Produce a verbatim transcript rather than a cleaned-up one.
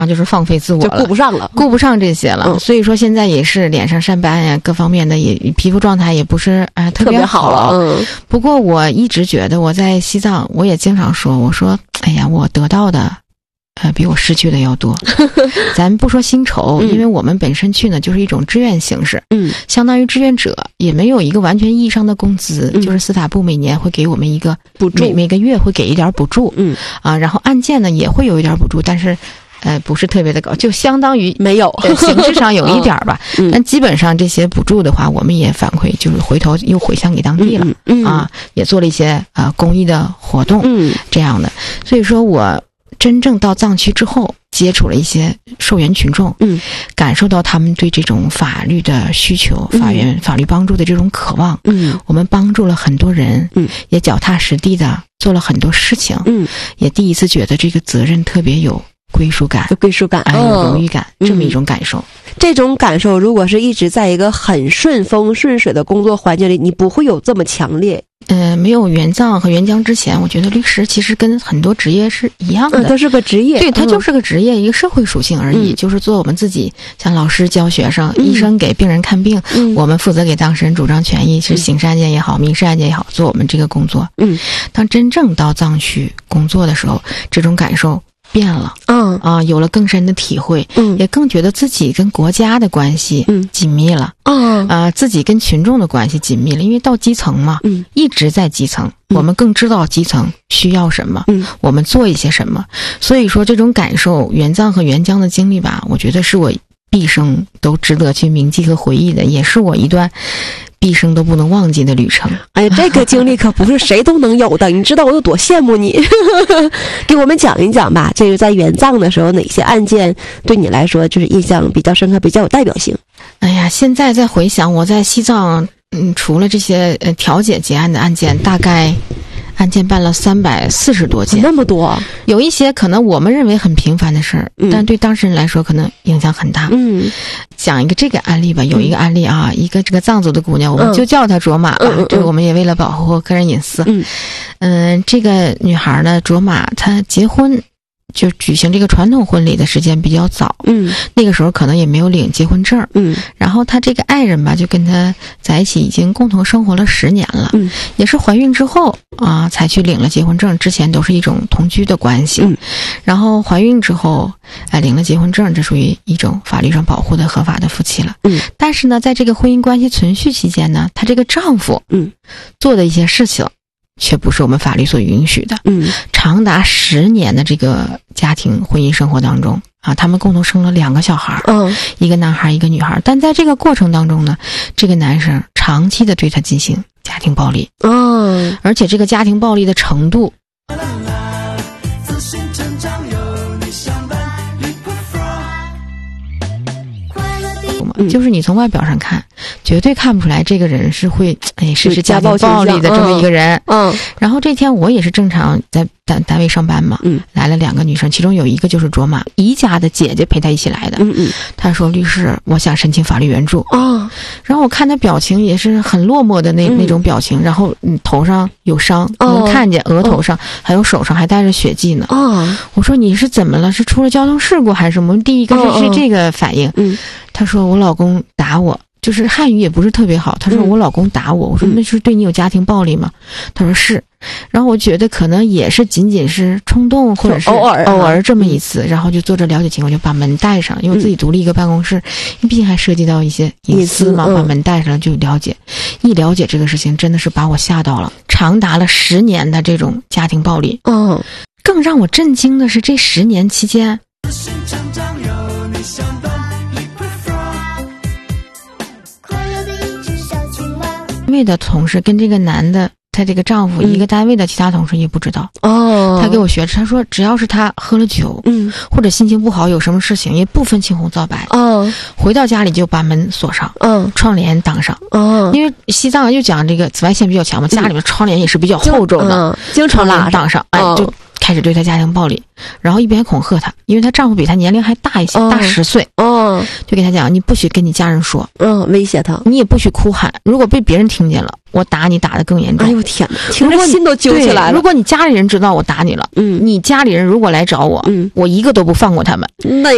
就是放飞自我了， 就顾不上了， 顾不上这些了。嗯、所以说现在也是脸上晒斑呀，各方面的也皮肤状态也不是啊、呃、特别好了。嗯，不过我一直觉得我在西藏，我也经常说，我说哎呀，我得到的。呃，比我失去的要多。咱不说薪酬、嗯，因为我们本身去呢就是一种志愿形式，嗯，相当于志愿者，也没有一个完全意义上的工资，嗯、就是斯塔布每年会给我们一个补助， 每每个月会给一点补助，嗯啊，然后案件呢也会有一点补助，但是呃不是特别的高，就相当于没有， 形式上有一点吧。嗯、但基本上这些补助的话，我们也反馈，就是回头又回向给当地了，嗯嗯、啊，也做了一些呃公益的活动，嗯，这样的，所以说我。真正到藏区之后，接触了一些受援群众，嗯，感受到他们对这种法律的需求、嗯、法院法律帮助的这种渴望，嗯，我们帮助了很多人，嗯，也脚踏实地的做了很多事情，嗯，也第一次觉得这个责任特别有归属感， 有归属感， 哎，有荣誉感，嗯、这么一种感受。 这种感受，如果是一直在一个很顺风顺水的工作环境里，你不会有这么强烈。 呃，没有援藏和援疆之前，我觉得律师其实跟很多职业是一样的， 嗯，它是个职业， 对，它就是个职业，嗯、一个社会属性而已，嗯、就是做我们自己，像老师教学生，嗯、医生给病人看病，嗯、我们负责给当事人主张权益，是刑事案件也好，民事案件也好，做我们这个工作。嗯，当真正到藏区工作的时候，这种感受变了，嗯啊，有了更深的体会，嗯，也更觉得自己跟国家的关系嗯紧密了，嗯啊，自己跟群众的关系紧密了，因为到基层嘛，嗯，一直在基层，嗯、我们更知道基层需要什么，嗯，我们做一些什么，所以说这种感受，援藏和援疆的经历吧，我觉得是我毕生都值得去铭记和回忆的，也是我一段毕生都不能忘记的旅程。 哎呀，这个经历可不是谁都能有的，你知道我有多羡慕你。给我们讲一讲吧，这个在援藏的时候，哪些案件对你来说就是印象比较深刻，比较有代表性？ 哎呀，现在在回想我在西藏，嗯，除了这些呃调解结案的案件，大概案件办了三百四十多件， 那么多。 有一些可能我们认为很平凡的事儿，嗯、但对当事人来说可能影响很大。嗯，讲一个这个案例吧，有一个案例啊，嗯、一个这个藏族的姑娘，我们就叫她卓玛吧，嗯、这个我们也为了保护个人隐私。嗯，嗯，这个女孩呢，卓玛她结婚。就举行这个传统婚礼的时间比较早，嗯，那个时候可能也没有领结婚证，嗯，然后她这个爱人吧，就跟她在一起已经共同生活了十年了，嗯，也是怀孕之后啊才去领了结婚证，之前都是一种同居的关系，嗯，然后怀孕之后，哎，领了结婚证，这属于一种法律上保护的合法的夫妻了，嗯，但是呢，在这个婚姻关系存续期间呢，她这个丈夫，嗯，做的一些事情。却不是我们法律所允许的。嗯，长达十年的这个家庭婚姻生活当中啊，他们共同生了两个小孩，嗯，一个男孩，一个女孩。但在这个过程当中呢，这个男生长期的对她进行家庭暴力，嗯，而且这个家庭暴力的程度。就是你从外表上看，绝对看不出来这个人是会哎实施家庭暴力的这么一个人。嗯，然后这天我也是正常在单单位上班嘛，嗯，来了两个女生，其中有一个就是卓玛姨家的姐姐陪她一起来的。嗯嗯，她说律师，我想申请法律援助。哦，然后我看她表情也是很落寞的那、嗯、那种表情，然后嗯头上有伤，能看见额头上、哦、还有手上还带着血迹呢。哦，我说你是怎么了？是出了交通事故还是什么？第一个是、哦、是这个反应。嗯。他说我老公打我，就是汉语也不是特别好。他说我老公打我，我说那是对你有家庭暴力吗？他说是。然后我觉得可能也是仅仅是冲动或者是偶尔偶尔这么一次，然后就做着了解情况，就把门带上，因为自己独立一个办公室，因为毕竟还涉及到一些隐私嘛，把门带上就了解。一了解这个事情，真的是把我吓到了，长达了十年的这种家庭暴力。嗯，更让我震惊的是这十年期间。单位的同事跟这个男的，他这个丈夫、嗯、一个单位的其他同事也不知道。哦，他给我学，他说只要是他喝了酒，嗯，或者心情不好，有什么事情也不分青红皂白。哦，回到家里就把门锁上，嗯，窗帘挡上。哦，因为西藏就讲这个紫外线比较强嘛，家里面窗帘也是比较厚重的，嗯、经常拉挡上，哎，哦、就开始对他家庭暴力，然后一边恐吓他，因为他丈夫比他年龄还大一些，哦、大十岁。哦，就给他讲，你不许跟你家人说，嗯，威胁他，你也不许哭喊，如果被别人听见了，我打你打得更严重。哎呦天哪，听着心都揪起来了。如果你家里人知道我打你了，嗯，你家里人如果来找我，嗯，我一个都不放过他们。那